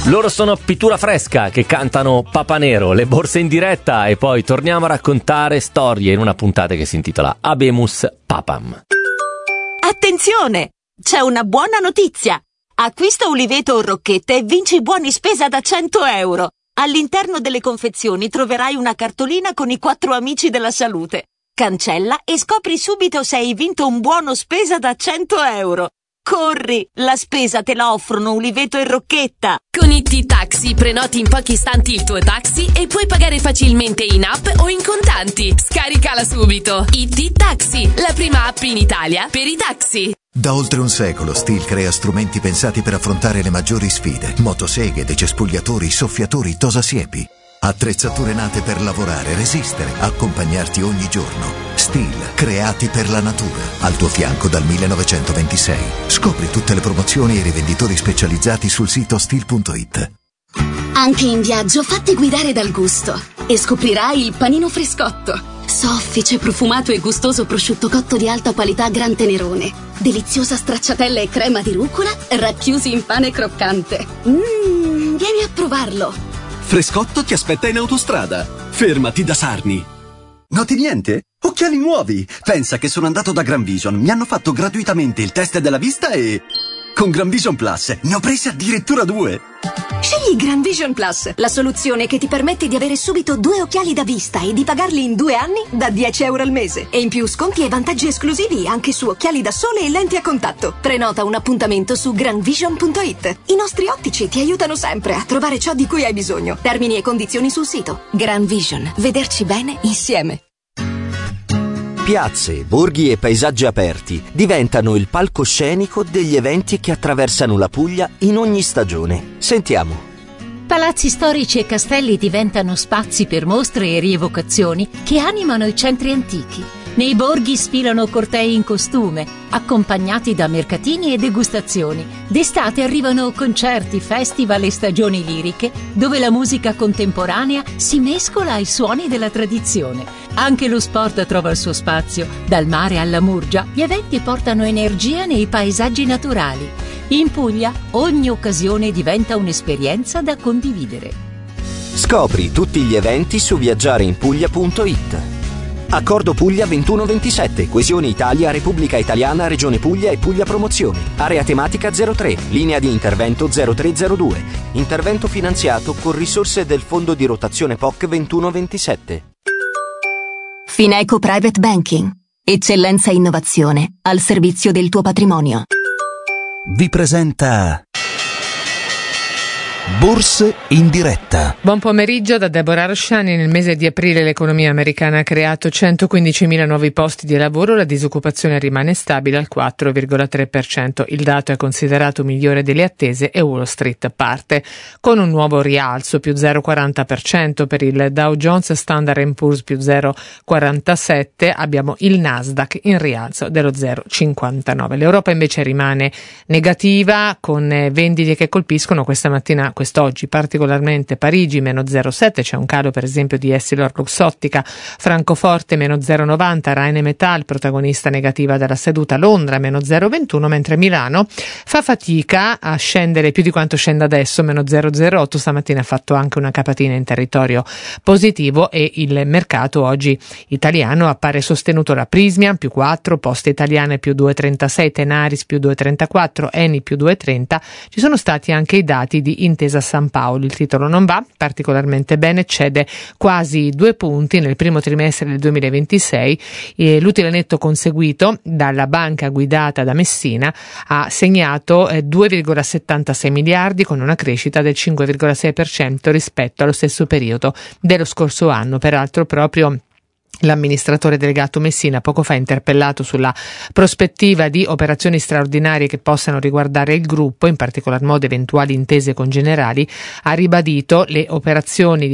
Loro sono Pittura Fresca che cantano Papa Nero, le borse in diretta, e poi torniamo a raccontare storie in una puntata che si intitola Habemus Papam. Attenzione! C'è una buona notizia! Acquista uliveto o rocchette e vinci buoni spesa da 100 euro. All'interno delle confezioni troverai una cartolina con i 4 amici della salute. Cancella e scopri subito se hai vinto un buono spesa da 100 euro. Corri, la spesa te la offrono Uliveto e Rocchetta. Con IT Taxi prenoti in pochi istanti il tuo taxi e puoi pagare facilmente in app o in contanti. Scaricala subito. IT Taxi, la prima app in Italia per i taxi. Da oltre un secolo Stihl crea strumenti pensati per affrontare le maggiori sfide. Motoseghe, decespugliatori, soffiatori, tosasiepi. Attrezzature nate per lavorare, resistere, accompagnarti ogni giorno. Stihl, creati per la natura. Al tuo fianco dal 1926. Scopri tutte le promozioni e i rivenditori specializzati sul sito stihl.it. Anche in viaggio fatti guidare dal gusto e scoprirai il panino Frescotto. Soffice, profumato e gustoso prosciutto cotto di alta qualità Gran Tenerone. Deliziosa stracciatella e crema di rucola racchiusi in pane croccante. Vieni a provarlo. Frescotto ti aspetta in autostrada. Fermati da Sarni. Noti niente? Occhiali nuovi! Pensa che sono andato da Gran Vision. Mi hanno fatto gratuitamente il test della vista e... con Gran Vision Plus ne ho presi addirittura 2. Scegli Gran Vision Plus, la soluzione che ti permette di avere subito 2 occhiali da vista e di pagarli in 2 anni da 10 euro al mese. E in più sconti e vantaggi esclusivi anche su occhiali da sole e lenti a contatto. Prenota un appuntamento su granvision.it. I nostri ottici ti aiutano sempre a trovare ciò di cui hai bisogno. Termini e condizioni sul sito. Gran Vision. Vederci bene insieme. Piazze, borghi e paesaggi aperti diventano il palcoscenico degli eventi che attraversano la Puglia in ogni stagione. Sentiamo. Palazzi storici e castelli diventano spazi per mostre e rievocazioni che animano i centri antichi. Nei borghi sfilano cortei in costume, accompagnati da mercatini e degustazioni. D'estate arrivano concerti, festival e stagioni liriche, dove la musica contemporanea si mescola ai suoni della tradizione. Anche lo sport trova il suo spazio. Dal mare alla Murgia, gli eventi portano energia nei paesaggi naturali. In Puglia, ogni occasione diventa un'esperienza da condividere. Scopri tutti gli eventi su viaggiareinpuglia.it. Accordo Puglia 21-27, Coesione Italia, Repubblica Italiana, Regione Puglia e Puglia Promozioni. Area tematica 03, linea di intervento 0302. Intervento finanziato con risorse del Fondo di rotazione POC 21-27. Fineco Private Banking. Eccellenza e innovazione al servizio del tuo patrimonio. Vi presenta Borse in diretta. Buon pomeriggio da Deborah Arshani. Nel mese di aprile l'economia americana ha creato 115.000 nuovi posti di lavoro, la disoccupazione rimane stabile al 4,3%. Il dato è considerato migliore delle attese e Wall Street parte con un nuovo rialzo, più 0,40% per il Dow Jones, Standard & Poor's più 0,47%, abbiamo il Nasdaq in rialzo dello 0,59%. L'Europa invece rimane negativa con vendite che colpiscono quest'oggi particolarmente Parigi meno 0,7, c'è un calo per esempio di EssilorLuxottica, Francoforte meno 0,90, Rheinmetall protagonista negativa della seduta, Londra meno 0,21, mentre Milano fa fatica a scendere più di quanto scenda adesso, meno 0,08, stamattina ha fatto anche una capatina in territorio positivo e il mercato oggi italiano appare sostenuto da Prysmian più 4, Poste Italiane più 2,36, Tenaris più 2,34, Eni più 2,30, ci sono stati anche i dati di Intesa San Paolo, il titolo non va particolarmente bene, cede quasi 2 punti nel primo trimestre del 2026 e l'utile netto conseguito dalla banca guidata da Messina ha segnato 2,76 miliardi con una crescita del 5,6% rispetto allo stesso periodo dello scorso anno. Peraltro proprio l'amministratore delegato Messina, poco fa interpellato sulla prospettiva di operazioni straordinarie che possano riguardare il gruppo, in particolar modo eventuali intese con Generali, ha ribadito le operazioni